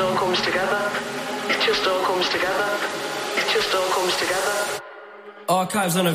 all comes together. It just all comes together. It just all comes together. Archives on a